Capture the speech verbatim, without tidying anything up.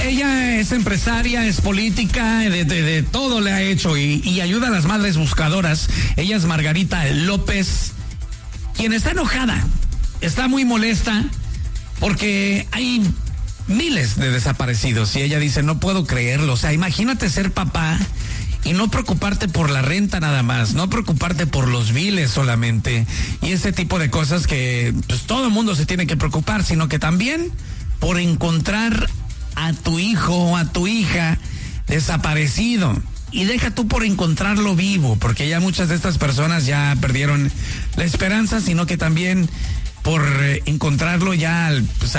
Ella es empresaria, es política, de, de, de todo le ha hecho y, y ayuda a las madres buscadoras. Ella es Margarita López, quien está enojada, está muy molesta porque hay miles de desaparecidos y ella dice, no puedo creerlo. O sea, imagínate ser papá y no preocuparte por la renta nada más, no preocuparte por los biles solamente y ese tipo de cosas que pues todo el mundo se tiene que preocupar, sino que también por encontrar a tu hijo o a tu hija desaparecido. Y deja tú por encontrarlo vivo, porque ya muchas de estas personas ya perdieron la esperanza, sino que también por encontrarlo ya pues,